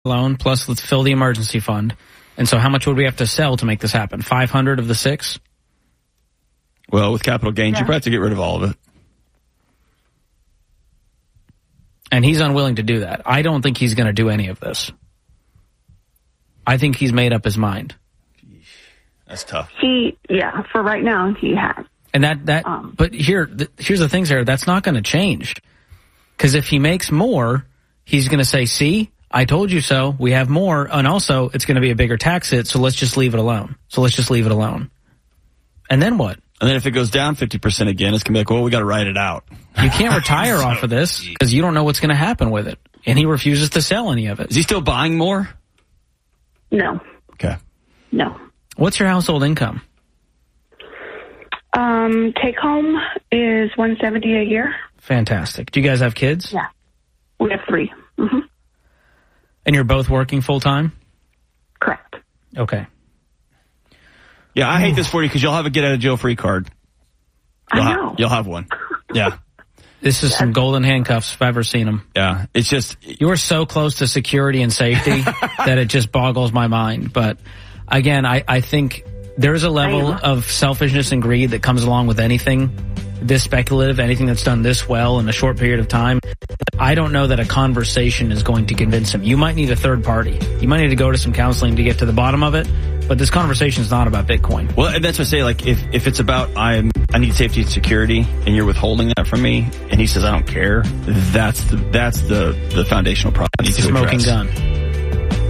loan, plus let's fill the emergency fund. And so how much would we have to sell to make this happen? 500 of the 6? Well, with capital gains, you probably have to get rid of all of it. And he's unwilling to do that. I don't think he's going to do any of this. I think he's made up his mind. That's tough. For right now, he has. And but here's the thing, Sarah, that's not going to change. Because if he makes more, he's going to say, see, I told you so, we have more, and also it's going to be a bigger tax hit, so let's just leave it alone. And then what? And then if it goes down 50% again, it's going to be like, well, we got to write it out. You can't retire off of this because you don't know what's going to happen with it. And he refuses to sell any of it. Is he still buying more? No. Okay. No. What's your household income? Take home is $170 a year. Fantastic. Do you guys have kids? Yeah. We have 3. Mm-hmm. And you're both working full time? Correct. Okay. Yeah, I hate this for you because you'll have a get out of jail free card. I know. You'll have one. Yeah. This is some golden handcuffs if I've ever seen them. Yeah. It's just... You're so close to security and safety that it just boggles my mind. But again, I think there's a level of selfishness and greed that comes along with anything this speculative, anything that's done this well in a short period of time. I don't know that a conversation is going to convince him. You might need a third party. You might need to go to some counseling to get to the bottom of it. But this conversation is not about Bitcoin. Well, that's what I say. Like, if it's about I need safety and security, and you're withholding that from me, and he says I don't care, that's the foundational problem. It's the smoking gun.